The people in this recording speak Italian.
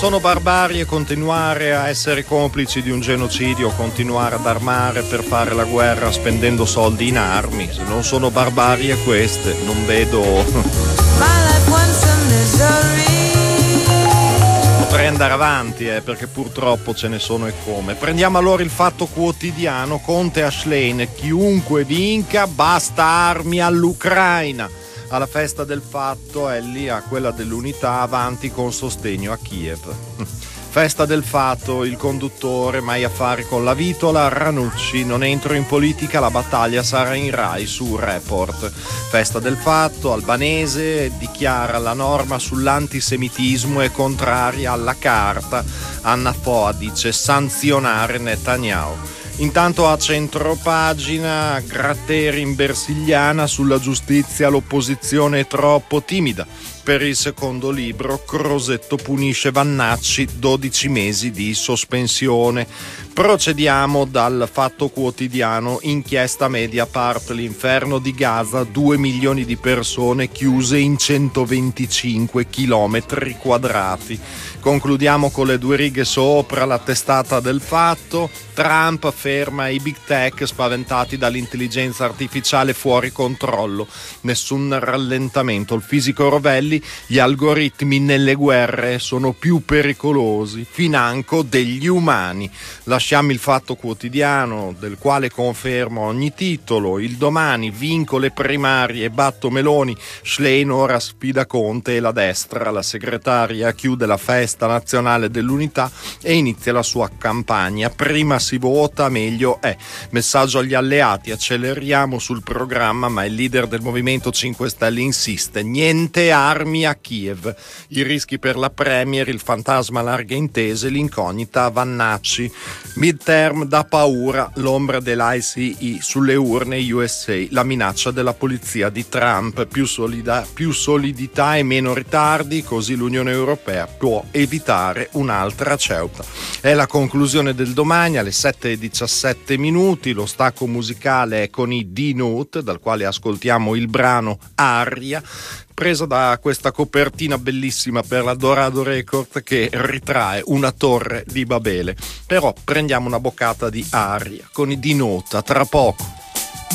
Sono barbarie continuare a essere complici di un genocidio, continuare ad armare per fare la guerra spendendo soldi in armi. Se non sono barbarie queste, non vedo. Potrei andare avanti, perché purtroppo ce ne sono e come. Prendiamo allora il Fatto Quotidiano. Conte a Schlein: chiunque vinca, basta armi all'Ucraina. Alla festa del Fatto, Elli a quella dell'Unità, avanti con sostegno a Kiev. Festa del Fatto, il conduttore, mai affari con la vitola, Ranucci: non entro in politica, la battaglia sarà in Rai su Report. Festa del Fatto, Albanese, dichiara la norma sull'antisemitismo è contraria alla carta. Anna Foa dice sanzionare Netanyahu. Intanto a centropagina, Gratteri in Versigliana: sulla giustizia l'opposizione è troppo timida. Per il secondo libro, Crosetto punisce Vannacci, 12 mesi di sospensione. Procediamo dal Fatto Quotidiano. Inchiesta Mediapart: l'inferno di Gaza, 2 milioni di persone chiuse in 125 chilometri quadrati. Concludiamo con le due righe sopra, la testata del Fatto. Trump ferma i big tech spaventati dall'intelligenza artificiale fuori controllo. Nessun rallentamento. Il fisico Rovelli: gli algoritmi nelle guerre sono più pericolosi financo degli umani. Lasciamo il Fatto Quotidiano, del quale confermo ogni titolo. Il Domani: vinco le primarie, batto Meloni, Schlein ora sfida Conte e la destra. La segretaria chiude la festa nazionale dell'unità e inizia la sua campagna. Prima si vota, meglio è. Messaggio agli alleati: acceleriamo sul programma, ma il leader del Movimento 5 Stelle insiste: niente armi a Kiev. I rischi per la Premier, il fantasma larghe intese, l'incognita Vannacci. Midterm da paura, l'ombra dell'ICE sulle urne USA, la minaccia della polizia di Trump, più solidità e meno ritardi, così l'Unione Europea può evitare un'altra Ceuta. È la conclusione del Domani alle 7:17. Lo stacco musicale è con i D-Note, dal quale ascoltiamo il brano Aria, presa da questa copertina bellissima per la Dorado Records che ritrae una torre di Babele. Però prendiamo una boccata di aria con i D-Note, tra poco.